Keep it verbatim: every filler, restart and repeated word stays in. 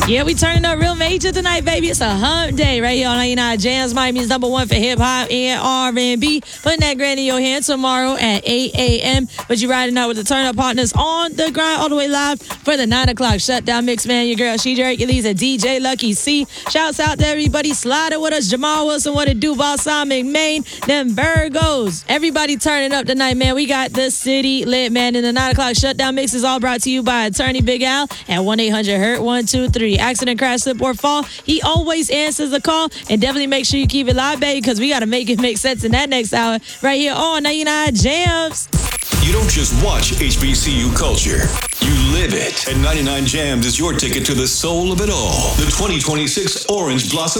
Yeah, we turning up real major tonight, baby. It's a hump day right here on ninety-nine Jams. Miami's number one for hip-hop and R and B. Putting that grand in your hand tomorrow at eight a.m. But you riding out with the turn-up partners on the grind all the way live for the nine o'clock shutdown mix, man. Your girl, She Hercules, and D J Lucky C. Shouts out to everybody sliding with us. Jamal Wilson, what it do, Boss McMain, them Virgos. Everybody turning up tonight, man. We got the city lit, man. And the nine o'clock shutdown mix is all brought to you by Attorney Big Al at one eight hundred hurt one two three. Accident, crash, slip, or fall. He always answers the call. And definitely make sure you keep it live, baby, because we got to make it make sense in that next hour right here on ninety-nine Jams. You don't just watch H B C U culture. You live it. And ninety-nine Jams is your ticket to the soul of it all. The twenty twenty-six Orange Blossom